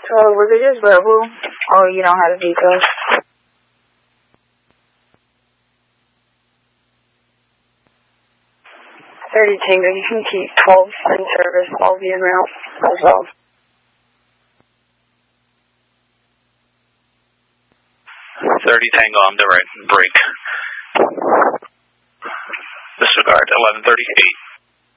So we could just verbal. Oh, you don't have the details. Tango, you can keep 12 in service. I'll be en route as well. 30 Tango on the right, break. Disregard, 1138.